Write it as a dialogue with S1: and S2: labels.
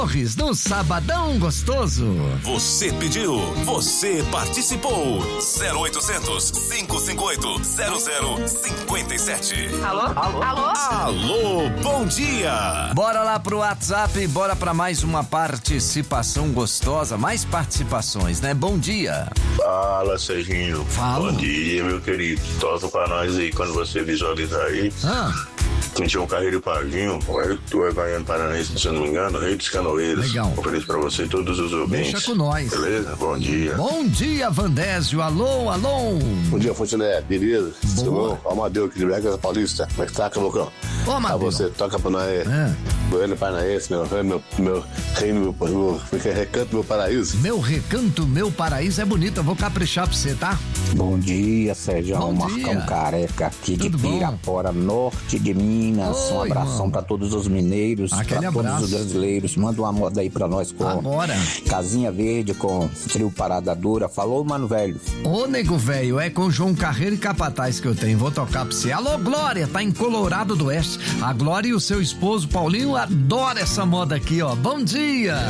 S1: Torres, no Sabadão Gostoso.
S2: Você pediu, você participou. 0800 558 0057.
S3: Alô?
S2: Alô, bom dia.
S1: Bora lá pro WhatsApp, bora pra mais uma participação gostosa, mais participações, né? Bom dia.
S4: Fala, Serginho.
S1: Fala.
S4: Bom dia, meu querido. Torce pra nós aí quando você visualizar aí. Tinha um carreiro Paginho, tu é Baiano Paranaense, se eu não me engano, Rei dos Canoeiros.
S1: Legal.
S4: Ofereço pra você todos os ouvintes.
S1: Deixa com nós.
S4: Beleza? Bom dia.
S1: Bom dia, Vandésio. Alô.
S5: Bom dia, Fontenay. Beleza?
S1: Boa.
S5: Amadeu, aqui de Brega Paulista. Como é que tá, Cabocão?
S1: Ô, Amadeu.
S5: Você toca pra nós. Goiânia Paranaense, meu reino, recanto, meu paraíso.
S1: Meu recanto, meu paraíso é bonito. Eu vou caprichar pra você, tá?
S6: Bom dia, Sérgio.
S1: Bom
S6: Marcão
S1: dia.
S6: Careca aqui
S1: Tudo
S6: de
S1: bom?
S6: Pirapora, norte de Minas.
S1: Oi,
S6: Um abração
S1: irmão.
S6: pra todos os mineiros,
S1: Aquele
S6: pra todos
S1: abraço.
S6: os brasileiros. Manda uma moda aí pra nós com
S1: Agora.
S6: Casinha Verde, com trio Parada Dura. Falou, mano, velho.
S1: Ô, nego velho, é com João Carreiro e Capataz que eu tenho. Vou tocar pra você. Alô, Glória, tá em Colorado do Oeste. A Glória e o seu esposo Paulinho adoram essa moda aqui, ó. Bom dia.